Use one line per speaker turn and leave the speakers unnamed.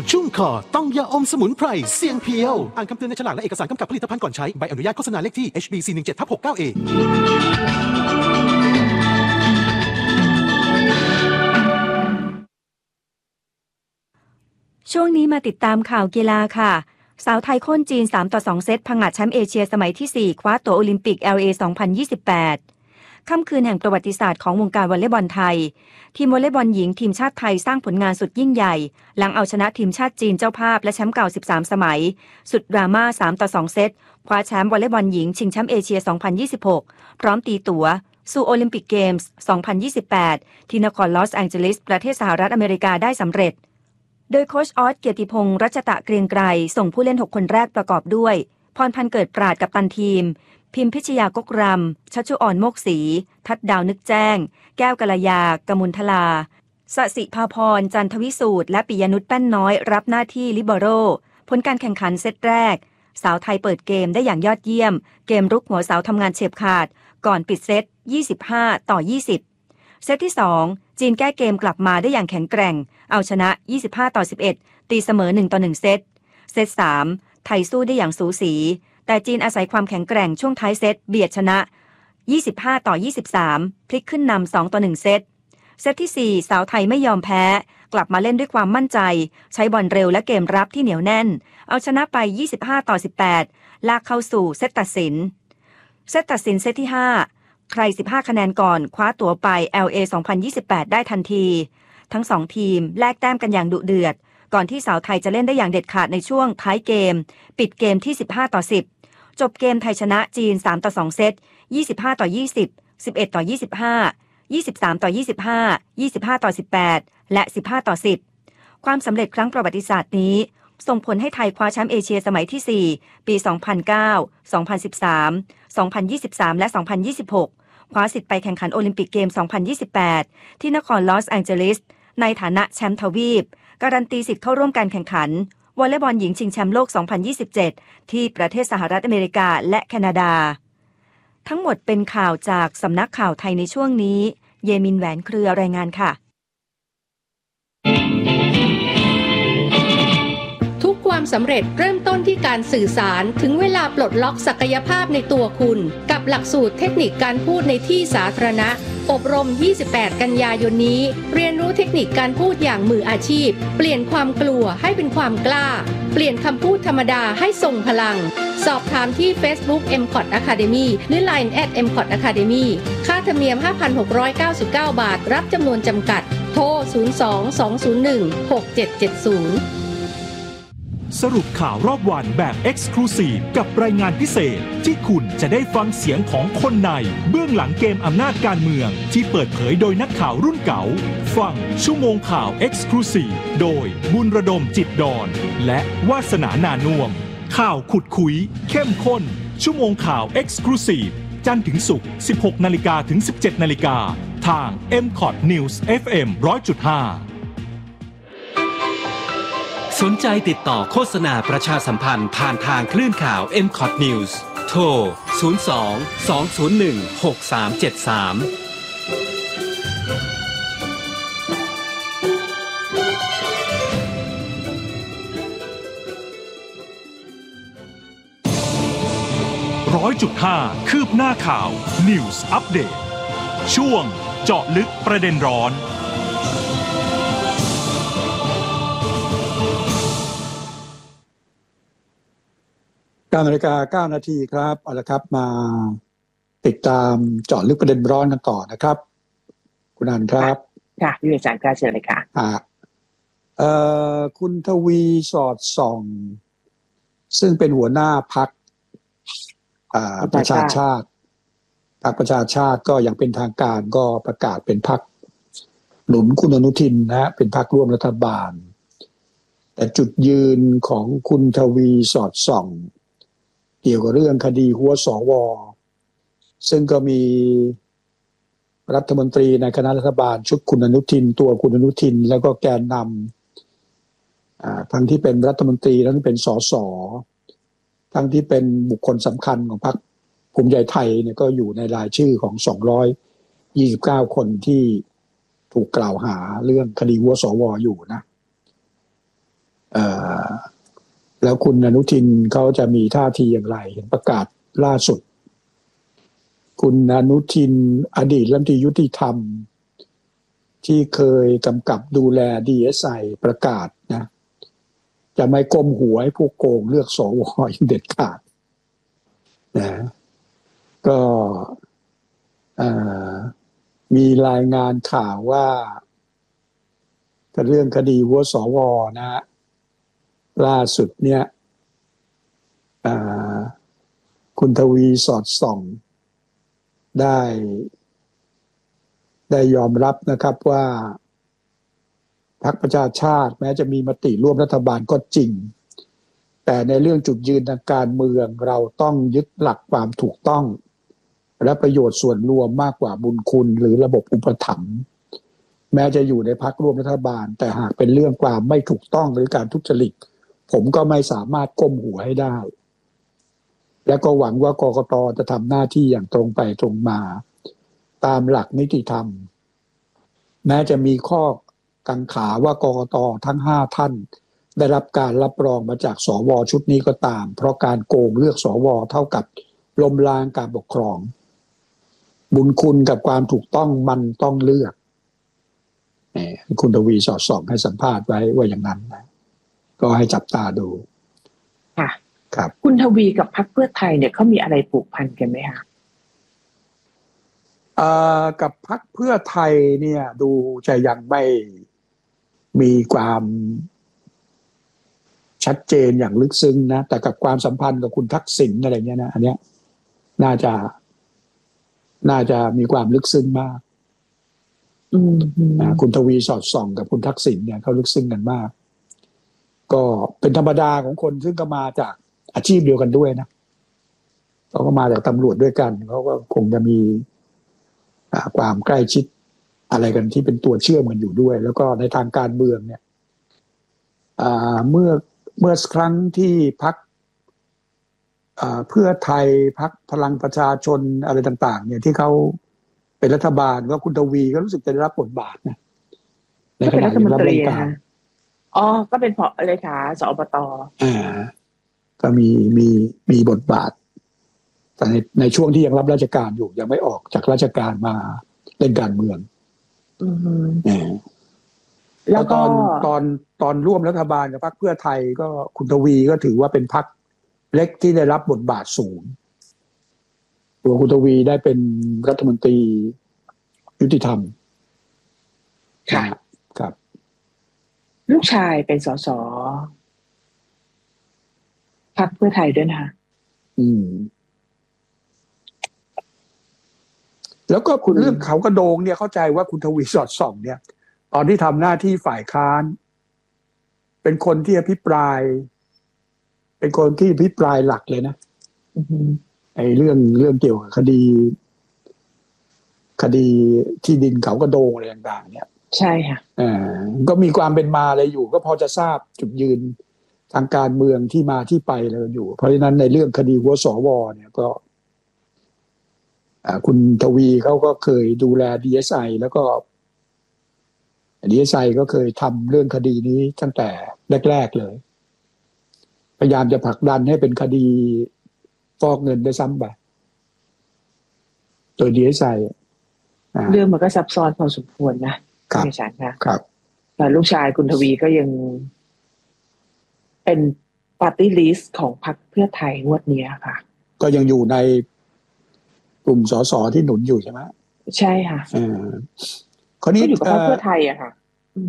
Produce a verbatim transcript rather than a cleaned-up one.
ชุ่มคอต้องยาอมสมุนไพรเสียงเพียวอ่านคำเตือนในฉลากและเอกสารกำกับผลิตภัณฑ์ก่อนใช้ใบอนุญาตโฆษณาเลขที่ เอช บี สี่ หนึ่ง เจ็ด ทับ หกเก้า เอ
ช่วงนี้มาติดตามข่าวกีฬาค่ะสาวไทยโค่นจีนสามต่อสองเซตผงาดแชมป์เอเชียสมัยที่สี่คว้าตั๋วโอลิมปิก แอล เอ สองพันยี่สิบแปดค่ำคืนแห่งประวัติศาสตร์ของวงการวอลเลย์บอลไทยทีมวอลเลย์บอลหญิงทีมชาติไทยสร้างผลงานสุดยิ่งใหญ่หลังเอาชนะทีมชาติจีนเจ้าภาพและแชมป์เก่าสิบสามสมัยสุดดราม่าสามต่อสองเซตคว้าแชมป์วอลเลย์บอลหญิงชิงแชมป์เอเชียสองพันยี่สิบหกพร้อมตีตั๋วสู่โอลิมปิกเกมส์สองพันยี่สิบแปดที่นครลอสแองเจลิสประเทศสหรัฐอเมริกาได้สำเร็จโดยโค้ชออสเกียรติพงษ์รัชตะเกรียงไกรส่งผู้เล่นหกคนแรกประกอบด้วยพรพันธ์เกิดปราดกัปตันทีมพิมพิชยากกรำชัชชุออนโมกศรีทัดดาวนึกแจ้งแก้วกัลยากมุลทลาสสิภาพรจันทวิสูตรและปิยนุชแป้นน้อยรับหน้าที่ลิเบโร่ผลการแข่งขันเซตแรกสาวไทยเปิดเกมได้อย่างยอดเยี่ยมเกมรุกหัวเสาทำงานเฉียบขาดก่อนปิดเซตยี่สิบห้าต่อยี่สิบเซตที่สองจีนแก้เกมกลับมาได้อย่างแข็งแกร่งเอาชนะยี่สิบห้าต่อสิบเอ็ดตีเสมอหนึ่งต่อหนึ่งเซตเซตสามไทยสู้ได้อย่างสูสีแต่จีนอาศัยความแข็งแกร่งช่วงท้ายเซตเบียดชนะยี่สิบห้าต่อยี่สิบสามพลิกขึ้นนำสองต่อหนึ่งเซตเซตที่สี่สาวไทยไม่ยอมแพ้กลับมาเล่นด้วยความมั่นใจใช้บอลเร็วและเกมรับที่เหนียวแน่นเอาชนะไปยี่สิบห้าต่อสิบแปดลากเข้าสู่เซตตัดสินเซตตัดสินเซตที่ห้าใครสิบห้าคะแนนก่อนคว้าตั๋วไป แอล เอ สองพันยี่สิบแปดได้ทันทีทั้งสองทีมแลกแต้มกันอย่างดุเดือดก่อนที่สาวไทยจะเล่นได้อย่างเด็ดขาดในช่วงท้ายเกมปิดเกมที่สิบห้าต่อสิบจบเกมไทยชนะจีนสามต่อสองเซตยี่สิบห้าต่อยี่สิบ สิบเอ็ดต่อยี่สิบห้า ยี่สิบสามต่อยี่สิบห้า ยี่สิบห้าต่อสิบแปดและสิบห้าต่อสิบความสำเร็จครั้งประวัติศาสตร์นี้ส่งผลให้ไทยคว้าแชมป์เอเชียสมัยที่สี่ปีสองพันเก้า สองพันสิบสาม สองพันยี่สิบสามและสองพันยี่สิบหกคว้าสิทธิ์ไปแข่งขันโอลิมปิกเกมสองพันยี่สิบแปดที่นครลอสแองเจลิสในฐานะแชมป์ทวีปการันตีสิทธิ์เข้าร่วมการแข่งขันวอลเลย์บอลหญิงชิงแชมป์โลกสองพันยี่สิบเจ็ดที่ประเทศสหรัฐอเมริกาและแคนาดาทั้งหมดเป็นข่าวจากสำนักข่าวไทยในช่วงนี้เยมินแหวนเครือรายงานค่ะ
ทุกความสำเร็จเริ่มต้นที่การสื่อสารถึงเวลาปลดล็อกศักยภาพในตัวคุณกับหลักสูตรเทคนิคการพูดในที่สาธารณะอบรมยี่สิบแปดกันยายนนี้เรียนรู้เทคนิคการพูดอย่างมืออาชีพเปลี่ยนความกลัวให้เป็นความกล้าเปลี่ยนคำพูดธรรมดาให้ทรงพลังสอบถามที่ Facebook เอ็ม คอท Academy หรือ ไลน์ แอท เอ็ม คอท Academy ค่าธรรมเนียม ห้าพันหกร้อยเก้าสิบเก้า บาทรับจำนวนจำกัดโทรศูนย์ สอง สอง ศูนย์ หนึ่ง หก เจ็ด เจ็ด ศูนย์
สรุปข่าวรอบวันแบบ Exclusive กับรายงานพิเศษที่คุณจะได้ฟังเสียงของคนในเบื้องหลังเกมอำนาจการเมืองที่เปิดเผยโดยนักข่าวรุ่นเก่าฟังชั่วโมงข่าว Exclusive โดยบุญระดมจิตดอนและวาสนานานุ่มข่าวขุดคุยเข้มข้นชั่วโมงข่าว Exclusive จันทร์ถึงศุกร์ สิบหกนาฬิกา ถึง สิบเจ็ดนาฬิกาทาง เอ็ม คอท News เอฟ เอ็ม หนึ่งร้อยจุดห้า
สนใจติดต่อโฆษณาประชาสัมพันธ์ผ่านทางคลื่นข่าว เอ็ม คอท News โทร ศูนย์ สอง สอง ศูนย์ หนึ่ง หก สาม เจ็ด สาม
ร้อยจุดห้า คืบหน้าข่าว News Update ช่วงเจาะลึกประเด็นร้อน
เก้านาฬิกาเก้านาทีครับเอาละครับมาติดตามเจาะลึกประเด็นร้อนกันต่อนะครับคุณอันครับ
ค่ะพี่อาจารย์กล้าเชิญเลยค่ะ
อ่าเอ่อคุณทวีสอดส่องซึ่งเป็นหัวหน้าพรรคอ่าประชาชาติพรรคประชาชาติก็อย่างเป็นทางการก็ประกาศเป็นพรรคหนุนคุณอนุทินนะฮะเป็นพรรคร่วมรัฐบาลแต่จุดยืนของคุณทวีสอดส่องเกี่ยวกับเรื่องคดีหัวสวซึ่งก็มีรัฐมนตรีในคณะรัฐบาลชุดคุณอนุทินตัวคุณอนุทินแล้วก็แกนนำทั้งที่เป็นรัฐมนตรีทั้งที่เป็นสสทั้งที่เป็นบุคคลสำคัญของพรรคภูมิใจไทยเนี่ยก็อยู่ในรายชื่อของสองร้อยยี่สิบเก้าคนที่ถูกกล่าวหาเรื่องคดีหัวสวอยู่นะเอ่อแล้วคุณอนุทินเขาจะมีท่าทีอย่างไรเห็นประกาศล่าสุดคุณอนุทินอดีตรัฐมนตรียุติธรรมที่เคยกำกับดูแล ดี เอส ไอ ประกาศนะจะไม่ก้มหัวให้ผู้โกงเลือกสวอย่างเด็ดขาดนะก็มีรายงานข่าวว่าเรื่องคดีหัวสวนะฮะล่าสุดเนี่ยคุณทวีสอดส่องได้ได้ยอมรับนะครับว่าพรรคประชาชาติแม้จะมีมติร่วมรัฐบาลก็จริงแต่ในเรื่องจุดยืนทางการเมืองเราต้องยึดหลักความถูกต้องและประโยชน์ส่วนรวมมากกว่าบุญคุณหรือระบบอุปถัมภ์แม้จะอยู่ในพรรคร่วมรัฐบาลแต่หากเป็นเรื่องความไม่ถูกต้องหรือการทุจริตผมก็ไม่สามารถก้มหัวให้ได้และก็หวังว่ากกต.จะทำหน้าที่อย่างตรงไปตรงมาตามหลักนิติธรรมแม้จะมีข้อกังขาว่ากกต.ทั้งห้าท่านได้รับการรับรองมาจากสวชุดนี้ก็ตามเพราะการโกงเลือกสวเท่ากับล้มล้างการปกครองบุญคุณกับความถูกต้องมันต้องเลือกคุณทวีสอดส่องให้สัมภาษณ์ไว้ว่าอย่างนั้นนะก็ให้จับตาดู
ค่ะ
ครับ
คุณทวีกับพรรคเพื่อไทยเนี่ยเขามีอะไรผูกพันกันไหมคะ
เอ่อกับพรรคเพื่อไทยเนี่ยดูจะยังไม่มีความชัดเจนอย่างลึกซึ้งนะแต่กับความสัมพันธ์กับคุณทักษิณอะไรเงี้ยนะอันเนี้ยน่าจะน่าจะมีความลึกซึ้งมาก
อืม
คุณทวีสอดส่องกับคุณทักษิณเนี่ยเขาลึกซึ้งกันมากก็เป็นธรรมดาของคนซึ่งก็มาจากอาชีพเดียวกันด้วยนะเขาก็มาจากตำรวจด้วยกันเขาก็คงจะมีความใกล้ชิดอะไรกันที่เป็นตัวเชื่อมกันอยู่ด้วยแล้วก็ในทางการเมืองเนี่ยเมื่อเมื่อครั้งที่พรรคเพื่อไทยพรรคพลังประชาชนอะไรต่างๆเนี่ยที่เขาเป็นรัฐบาลก็คุณทวีก็รู้สึกจะได้รับบทบาทนะ
ในขณะที่รับราชการอ๋อก็เป็นผอเลขาสอบต.
อ่าก็มีมีมีบทบาทแต่ในในช่วงที่ยังรับราชการอยู่ยังไม่ออกจากราชการมาเล่นการเมือง
อืม
อ่า
แล้ว
ตอนตอนตอนร่วมรัฐบาลกับพรรคเพื่อไทยก็คุณทวีก็ถือว่าเป็นพรรคเล็กที่ได้รับบทบาทสูงตัวคุณทวีได้เป็นรัฐมนตรียุติธรรม
ค่ะ
ครับ
ลูกชายเป็นสสพรรคเพื่อไทยด้วยนะ
อืมแล้วก็คุณเรื่องเขากระโดงเนี่ยเข้าใจว่าคุณทวีสอดส่องเนี่ยตอนที่ทำหน้าที่ฝ่ายค้านเป็นคนที่อภิปรายเป็นคนที่อภิปรายหลักเลยนะไอ้เรื่องเรื่องเกี่ยวกับคดีคดีที่ดินเขากระโดงอะไรต่างๆเนี่ย
ใช่ค่ะ
อ่าก็มีความเป็นมาอะไรอยู่ก็พอจะทราบจุดยืนทางการเมืองที่มาที่ไปเลยอยู่เพราะฉะนั้นในเรื่องคดีหัวสวเนี่ยก็คุณทวีเขาก็เคยดูแล ดี เอส ไอ แล้วก็ ดี เอส ไอ ก็เคยทำเรื่องคดีนี้ตั้งแต่แรกๆเลยพยายามจะผลักดันให้เป็นคดีฟอกเงินได้ซ้ำไปโดย ดี เอส ไอ
เรื่องมันก็ซับซ้อนพอสมควรนะ
คุณ
ชันนะครับแต่ลูกชายคุณทวีก็ยังเป็นปาร์ตี้ลิสต์ของพรรคเพื่อไทยงวดนี้ค่ะ
ก็ยังอยู่ในกลุ่มสสที่หนุนอยู่ใช่ไหม
ใช่ค่ะ
อ่าคนนี้
อยู่กับพรรคเพื่อไทยอะค่ะ